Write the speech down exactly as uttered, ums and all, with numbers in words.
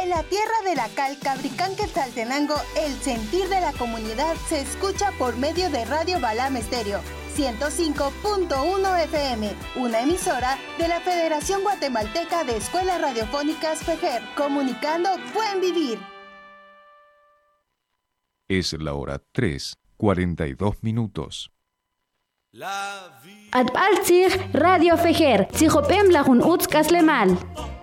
En la tierra de la cal, Cabricán, Quetzaltenango, el sentir de la comunidad se escucha por medio de Radio Balam Estéreo, ciento cinco punto uno F M, una emisora de la Federación Guatemalteca de Escuelas Radiofónicas FEGER, comunicando buen vivir. Es la hora tres, cuarenta y dos minutos. Adbalzig Radio FEGER, Sijopem Lajun Uts Kaslemal.